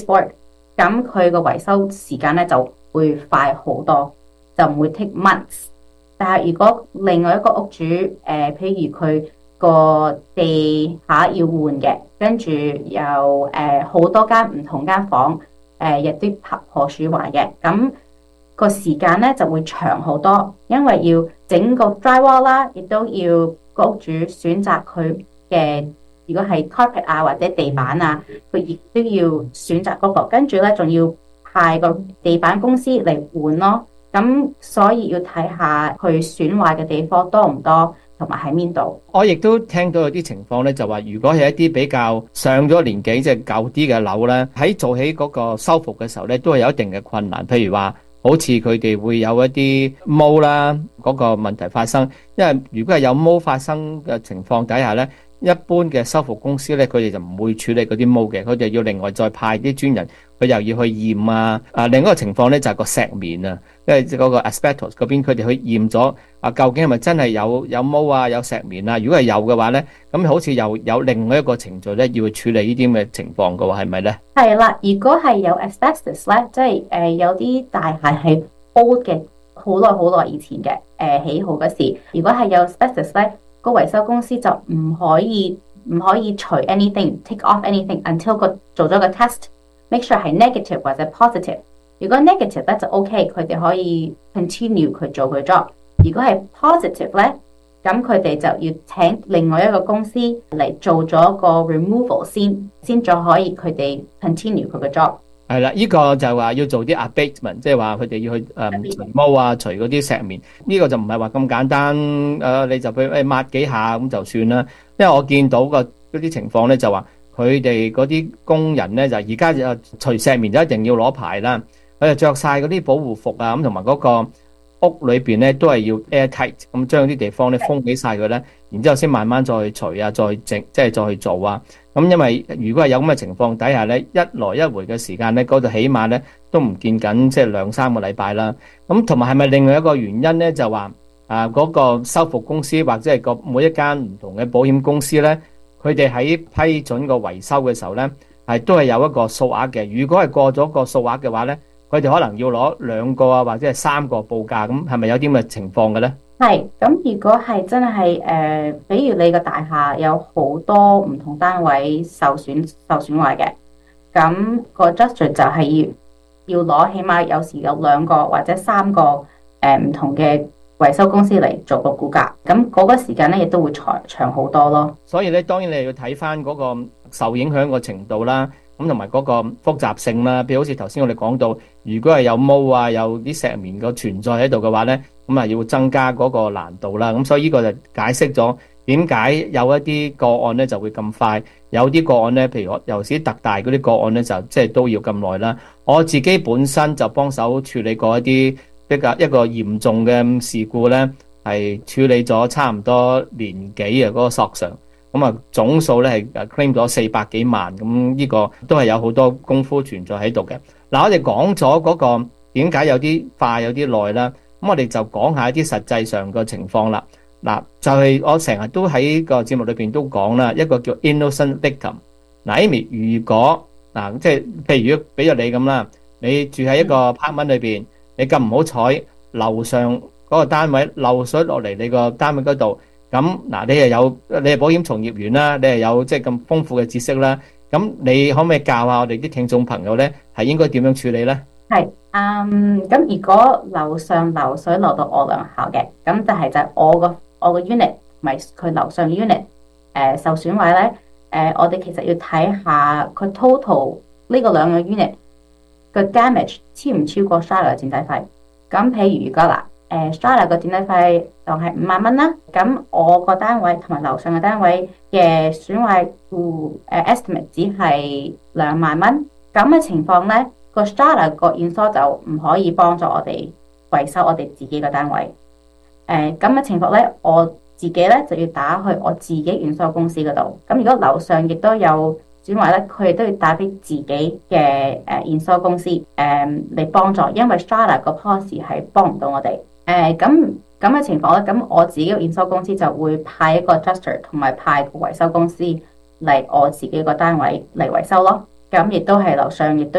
咁佢個維修時間咧就會快好多，就唔會 take months。但係如果另外一個屋主譬如佢個地下要換嘅，跟住有好多間唔同間房，有啲破損壞嘅，咁個時間咧就會長好多，因為要整個 drywall 啦，亦都要個屋主選擇佢嘅，如果係 carpet 啊或者地板啊，佢亦都要選擇嗰個，跟住咧仲要派個地板公司嚟換咯。咁所以要睇下佢損壞嘅地方多唔多，同埋喺邊度。 我亦都聽到有啲情況咧，就話如果係一啲比較上咗年紀即係舊啲嘅樓咧，喺做起嗰個修復嘅時候咧，都係有一定嘅困難。譬如話，好似佢哋會有一啲毛啦嗰個問題發生，因為如果係有毛發生嘅情況底下咧，一般嘅修復公司咧，佢哋就唔會處理嗰啲毛嘅，佢哋要另外再派啲專人，佢又要去驗啊。另一個情況咧就係個石棉啊，因為嗰個 asbestos 嗰邊佢哋去驗咗究竟係咪真係有毛啊，有石棉啊？如果係有嘅話咧，咁好似又有另外一個程序咧要去處理呢啲咁嘅情況嘅話，係咪咧？ 係啦，如果係有 asbestos 咧，即係有啲大廈係 old 嘅，好耐以前嘅起好嗰時，如果係有 asbestos 咧，個維修公司就唔可以除 anything，take off anything until 個做咗個 test，make sure 係 negative 或者 positive。如果 negative 咧就 OK，佢哋可以 continue 佢做佢 job。如果係 positive 咧，咁佢哋就要請另外一個公司嚟做咗個 removal 先再可以佢哋 continue 佢個 job。 係啦，呢個就話要做啲 abatement，即係話佢哋要去除毛啊，除嗰啲石棉。呢個就唔係話咁簡單，你就去抹幾下咁就算啦。因為我見到嗰啲情況咧，就話佢哋嗰啲工人咧就而家就除石棉就一定要攞牌啦，佢就着晒嗰啲保護服啊，咁同埋嗰個屋裏邊咧都係要 airtight，咁將啲地方咧封起晒佢咧，然之後先慢慢再去除啊，再整即係再去做啊。咁因為如果係有咁嘅情況底下咧，一來一回嘅時間咧，嗰度起碼咧都唔見緊即係2-3個禮拜啦。咁同埋係咪另外一個原因咧，就話嗰個修復公司或者係個每一間唔同嘅保險公司咧，佢哋喺批准個維修嘅時候咧，都係有一個數額嘅。如果係過咗個數額嘅話咧，佢哋可能要攞2個啊，或者係3個報價。咁係咪有啲咁嘅情況嘅咧？ 係，咁如果係真係比如你個大廈有好多唔同單位受損壞嘅，咁個 adjuster 就係要攞起碼有時有2個或者3個唔同嘅維修公司嚟做個估價，咁嗰個時間咧亦都會長好多咯。 所以咧，當然你要睇翻嗰個受影響個程度啦，咁同埋嗰個複雜性啦。譬如好似頭先我哋講到，如果係有毛啊，有啲石棉個存在喺度嘅話咧，咁啊要增加嗰個難度啦。咁所以呢個就解釋咗點解有一啲個案咧就會咁快，有啲個案咧，譬如我尤其是特大嗰啲個案咧，就即係都要咁耐啦。我自己本身就幫手處理過一啲比較一個嚴重嘅事故咧，係處理咗差唔多年幾嘅嗰個索償，咁啊總數咧係 claim 咗400幾萬，咁呢個都係有好多功夫存在喺度嘅。嗱，我哋講咗嗰個點解有啲快有啲耐啦，咁我哋就講下一啲實際上嘅情況啦。嗱，就係我成日都喺個節目裏邊都講啦，一個叫 innocent victim。嗱，Amy，如果即係譬如如果俾咗你咁啦，你住喺一個 apartment 裏邊，你咁唔好彩，樓上嗰個單位漏水落嚟你個單位嗰度，咁嗱，你係保險從業員啦，你係有即係咁豐富嘅知識啦，咁你可唔可以教下我哋啲聽眾朋友咧，係應該點樣處理咧？ 係，咁如果樓上流水流到我兩校嘅，咁就係我個 unit 唔係佢樓上 unit 受損壞咧，我哋其實要睇下佢 total 呢個兩個 unit 嘅 damage 超唔超過 Strata 嘅墊底費。咁譬如果Strata 個墊底費當係5萬蚊啦，咁我個單位同埋樓上嘅單位嘅損壞estimate 只係2萬蚊，咁嘅情況咧，個 Strata 個 insure 就唔可以幫助我哋維修我哋自己嘅單位。咁嘅情況咧，我自己咧就要打去我自己 insure 公司嗰度。咁如果樓上亦都有損壞咧，佢哋都要打俾自己嘅insure 公司嚟幫助，因為 Strata 個 policy 係幫唔到我哋。咁嘅情況咧，咁我自己嘅 insure 公司就會派一個 adjuster 同埋派個維修公司嚟我自己個單位嚟維修咯。 咁亦都係樓上亦都